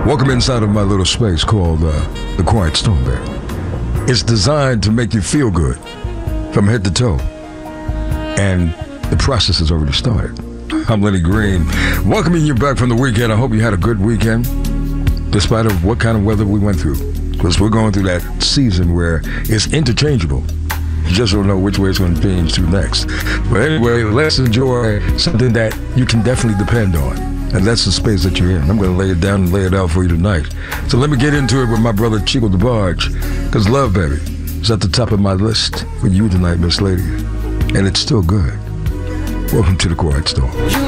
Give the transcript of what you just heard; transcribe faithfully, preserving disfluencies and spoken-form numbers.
Welcome inside of my little space called uh, the Quiet Storm Bear. It's designed to make you feel good from head to toe. And the process has already started. I'm Lenny Green, welcoming you back from the weekend. I hope you had a good weekend, despite of what kind of weather we went through. Because we're going through that season where it's interchangeable. You just don't know which way it's going to change to next. But anyway, let's enjoy something that you can definitely depend on. And that's the space that you're in. I'm going to lay it down and lay it out for you tonight. So let me get into it with my brother Chico DeBarge. Because Love Baby is at the top of my list for you tonight, Miss Lady. And it's still good. Welcome to the Quiet Storm.